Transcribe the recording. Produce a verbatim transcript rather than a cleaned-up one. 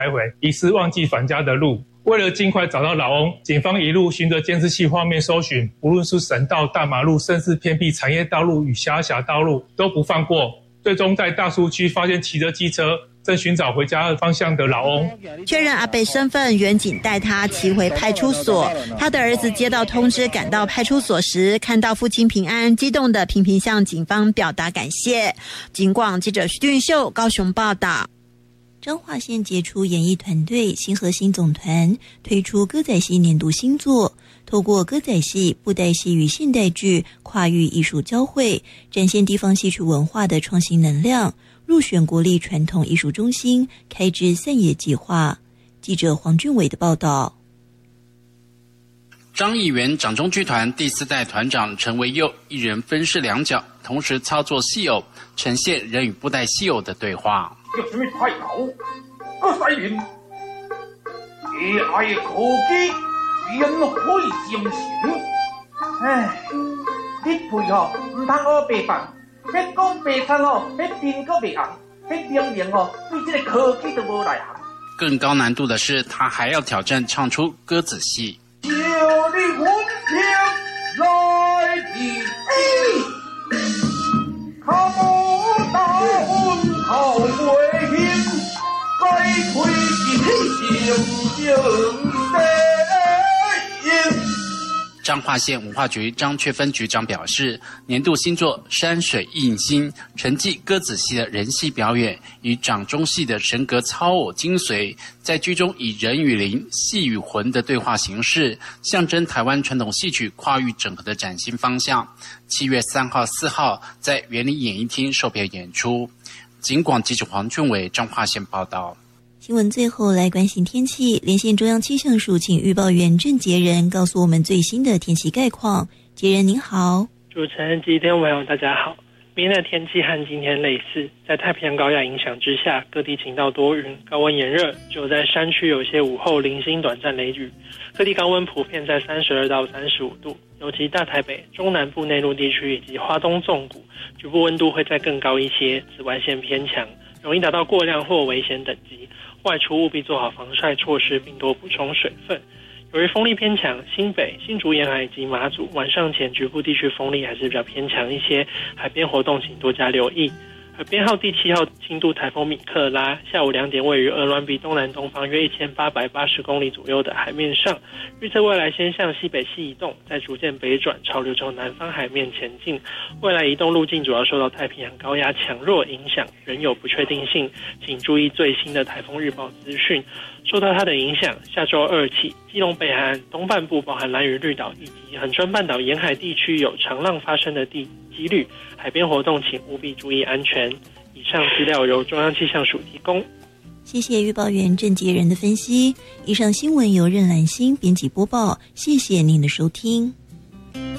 来回，疑似忘记返家的路。为了尽快找到老翁，警方一路循着监视器画面搜寻，无论是省道、大马路，甚至偏僻产业道路与狭小道路都不放过。最终在大树区发现骑着机车正寻找回家方向的老翁， 确认阿伯身份，员警带他骑回派出所。他的儿子接到通知赶到派出所时，看到父亲平安，激动的频频向警方表达感谢。警广记者徐俊秀高雄报道。彰化县杰出演艺团队新和新总团推出歌仔戏年度新作，透过歌仔戏、布袋戏与现代剧跨域艺术交汇，展现地方戏曲文化的创新能量，入选国立传统艺术中心开枝散叶计划。记者黄俊伟的报道。 张议员掌中剧团第四代团长陈维佑一人分饰两角，同时操作戏偶，呈现人与布袋戏偶的对话。 有什么太头？我使命，A I 科技人会相信。唉，你配吼唔通學白飯，迄講白餐吼，迄面個袂紅，迄明明吼對這個科技都無來行。 更高難度的是，他還要挑戰唱出歌子戲。 叫你魂魄來提，靠無打魂靠回應，該推進行政的。 彰化县文化局张雀分局长表示，年度新作《山水印心》承继歌子戏的人戏表演与掌中戏的神格操偶精髓，在剧中以人与灵、戏与魂的对话形式，象征台湾传统戏曲跨域整合的崭新方向。七月三号、四号在园林演艺厅售票演出。警广记者黄俊伟彰化县报道。 新闻最后来关心天气，连线中央气象署请预报员郑杰仁告诉我们最新的天气概况。杰仁您好。 主持人及听众朋友大家好。明天的天气和今天类似，在太平洋高压影响之下，各地晴到多云，高温炎热，只有在山区有些午后零星短暂雷雨。各地高温普遍在三十二到三十五度，尤其大台北、中南部内陆地区以及花东纵谷，局部温度会再更高一些，紫外线偏强，容易达到过量或危险等级。外出务必做好防晒措施，并多补充水分。由于风力偏强，新北、新竹沿海以及马祖晚上前局部地区风力还是比较偏强一些，海边活动请多加留意。而编号第七号轻度台风米克拉，下午两点位于鹅銮鼻东南东方约一千八百八十公里左右的海面上，预测未来先向西北西移动，再逐渐北转，朝流朝南方海面前进。未来移动路径主要受到太平洋高压强弱影响，仍有不确定性，请注意最新的台风预报资讯。受到它的影响，下周二起，基隆北海岸东半部包含兰屿绿岛以及恒春半岛沿海地区有长浪发生的地几率，海边活动请务必注意安全。以上资料由中央气象署提供。 谢谢预报员郑杰仁的分析。以上新闻由任兰心编辑播报，谢谢您的收听。